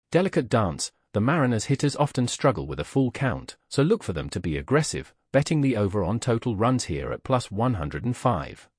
Delicate dance. The Mariners hitters often struggle with a full count, so look for them to be aggressive, betting the over on total runs here at +105.